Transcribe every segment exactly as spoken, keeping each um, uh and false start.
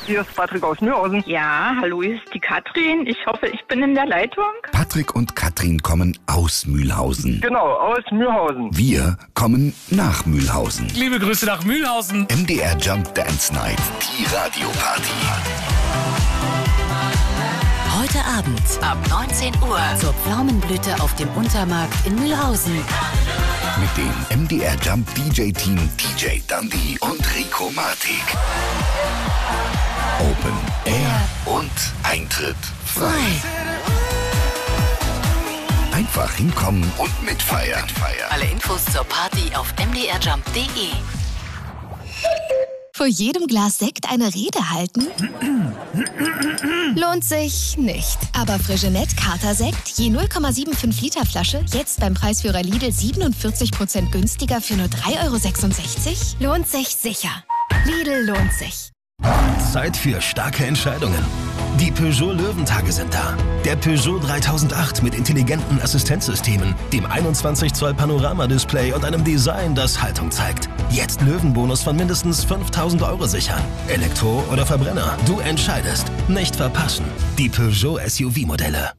hier ist Patrick aus Mühlhausen. Ja, hallo, hier ist die Katrin. Ich hoffe, ich bin in der Leitung. Patrick und Katrin kommen aus Mühlhausen. Genau, aus Mühlhausen. Wir kommen nach Mühlhausen. Liebe Grüße nach Mühlhausen. M D R Jump Dance Night, die Radioparty. Heute Abend ab neunzehn Uhr zur Pflaumenblüte auf dem Untermarkt in Mühlhausen. Mit dem M D R Jump D J-Team D J Dundee und Rico Martik. Open Air und Eintritt frei. Einfach hinkommen und mitfeiern. Alle Infos zur Party auf m d r jump punkt d e. Vor jedem Glas Sekt eine Rede halten? Lohnt sich nicht. Aber Frigenet Kater-Sekt, je null Komma fünfundsiebzig Liter Flasche, jetzt beim Preisführer Lidl siebenundvierzig Prozent günstiger für nur drei Euro sechsundsechzig? Lohnt sich sicher. Lidl lohnt sich. Zeit für starke Entscheidungen. Die Peugeot Löwentage sind da. Der Peugeot dreitausendacht mit intelligenten Assistenzsystemen, dem einundzwanzig Zoll Panoramadisplay und einem Design, das Haltung zeigt. Jetzt Löwenbonus von mindestens fünftausend Euro sichern. Elektro oder Verbrenner, du entscheidest. Nicht verpassen. Die Peugeot S U V-Modelle.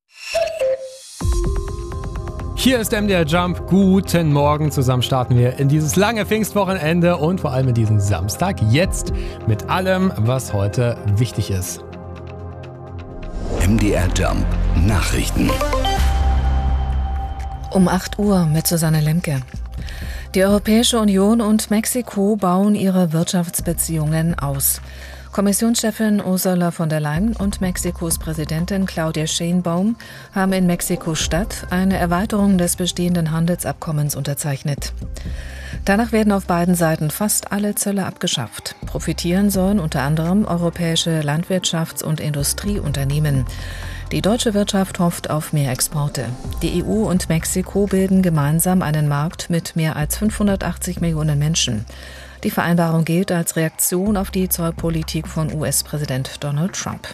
Hier ist M D R Jump. Guten Morgen. Zusammen starten wir in dieses lange Pfingstwochenende und vor allem in diesen Samstag. Jetzt mit allem, was heute wichtig ist. M D R Jump Nachrichten. Um acht Uhr mit Susanne Lemke. Die Europäische Union und Mexiko bauen ihre Wirtschaftsbeziehungen aus. Kommissionschefin Ursula von der Leyen und Mexikos Präsidentin Claudia Sheinbaum haben in Mexiko-Stadt eine Erweiterung des bestehenden Handelsabkommens unterzeichnet. Danach werden auf beiden Seiten fast alle Zölle abgeschafft. Profitieren sollen unter anderem europäische Landwirtschafts- und Industrieunternehmen. Die deutsche Wirtschaft hofft auf mehr Exporte. Die E U und Mexiko bilden gemeinsam einen Markt mit mehr als fünfhundertachtzig Millionen Menschen. Die Vereinbarung gilt als Reaktion auf die Zollpolitik von U S-Präsident Donald Trump.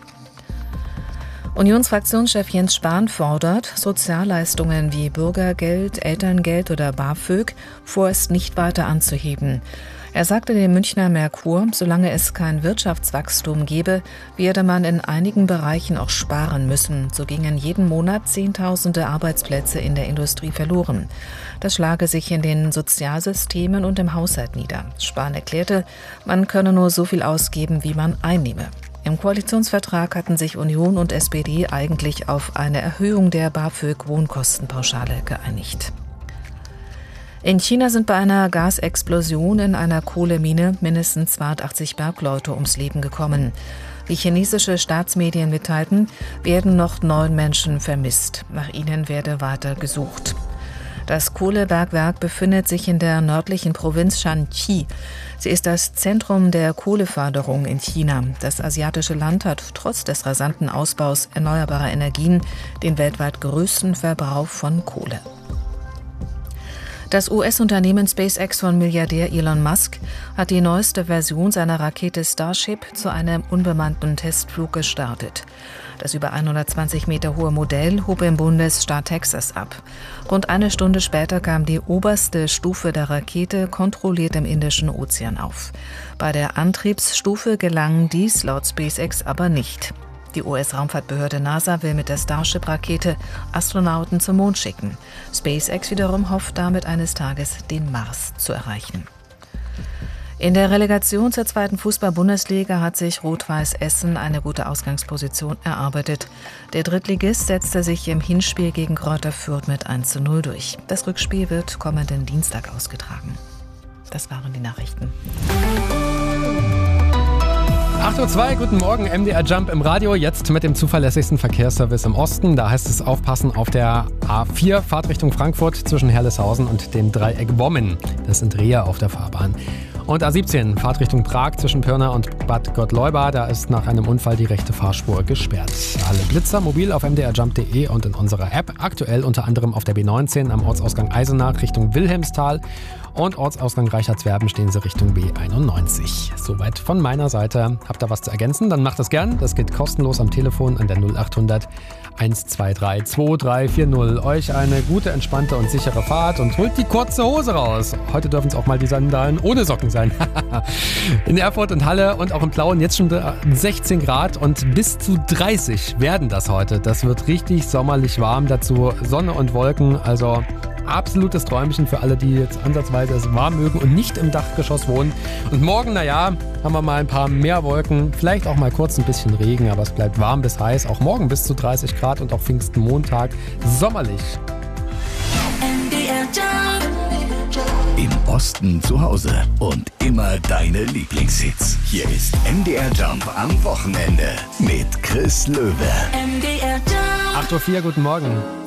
Unionsfraktionschef Jens Spahn fordert, Sozialleistungen wie Bürgergeld, Elterngeld oder BAföG vorerst nicht weiter anzuheben. Er sagte dem Münchner Merkur, solange es kein Wirtschaftswachstum gebe, werde man in einigen Bereichen auch sparen müssen. So gingen jeden Monat Zehntausende Arbeitsplätze in der Industrie verloren. Das schlage sich in den Sozialsystemen und im Haushalt nieder. Spahn erklärte, man könne nur so viel ausgeben, wie man einnehme. Im Koalitionsvertrag hatten sich Union und S P D eigentlich auf eine Erhöhung der BAföG-Wohnkostenpauschale geeinigt. In China sind bei einer Gasexplosion in einer Kohlemine mindestens zweiundachtzig Bergleute ums Leben gekommen. Wie chinesische Staatsmedien mitteilten, werden noch neun Menschen vermisst. Nach ihnen werde weiter gesucht. Das Kohlebergwerk befindet sich in der nördlichen Provinz Shanxi. Sie ist das Zentrum der Kohleförderung in China. Das asiatische Land hat trotz des rasanten Ausbaus erneuerbarer Energien den weltweit größten Verbrauch von Kohle. Das U S-Unternehmen SpaceX von Milliardär Elon Musk hat die neueste Version seiner Rakete Starship zu einem unbemannten Testflug gestartet. Das über hundertzwanzig Meter hohe Modell hob im Bundesstaat Texas ab. Rund eine Stunde später kam die oberste Stufe der Rakete kontrolliert im Indischen Ozean auf. Bei der Antriebsstufe gelang dies laut SpaceX aber nicht. Die U S-Raumfahrtbehörde NASA will mit der Starship-Rakete Astronauten zum Mond schicken. SpaceX wiederum hofft damit eines Tages, den Mars zu erreichen. In der Relegation zur zweiten Fußball-Bundesliga hat sich Rot-Weiß Essen eine gute Ausgangsposition erarbeitet. Der Drittligist setzte sich im Hinspiel gegen Greuther Fürth mit eins zu null durch. Das Rückspiel wird kommenden Dienstag ausgetragen. Das waren die Nachrichten. acht Uhr zwei, guten Morgen, M D R Jump im Radio, jetzt mit dem zuverlässigsten Verkehrsservice im Osten. Da heißt es aufpassen auf der A vier, Fahrt Richtung Frankfurt zwischen Herleshausen und dem Dreieck Bommen. Das sind Reher auf der Fahrbahn. Und A siebzehn, Fahrt Richtung Prag zwischen Pirna und Bad Gottleuba. Da ist nach einem Unfall die rechte Fahrspur gesperrt. Alle Blitzer mobil auf m d r jump punkt d e und in unserer App. Aktuell unter anderem auf der B neunzehn am Ortsausgang Eisenach Richtung Wilhelmsthal. Und Ortsausgang Reichertswerben stehen sie Richtung B einundneunzig. Soweit von meiner Seite. Habt ihr was zu ergänzen? Dann macht das gern. Das geht kostenlos am Telefon an der null achthundert eins zwei drei zwei drei vier null. Euch eine gute, entspannte und sichere Fahrt und holt die kurze Hose raus. Heute dürfen es auch mal die Sandalen ohne Socken sein. sein. In Erfurt und Halle und auch in Plauen jetzt schon sechzehn Grad und bis zu dreißig werden das heute. Das wird richtig sommerlich warm, dazu Sonne und Wolken, also absolutes Träumchen für alle, die jetzt ansatzweise es warm mögen und nicht im Dachgeschoss wohnen. Und morgen, naja, haben wir mal ein paar mehr Wolken, vielleicht auch mal kurz ein bisschen Regen, aber es bleibt warm bis heiß. Auch morgen bis zu dreißig Grad und auch Pfingstenmontag sommerlich. Im Osten zu Hause und immer deine Lieblingshits. Hier ist M D R Jump am Wochenende mit Chris Löwe. acht Uhr vier, guten Morgen.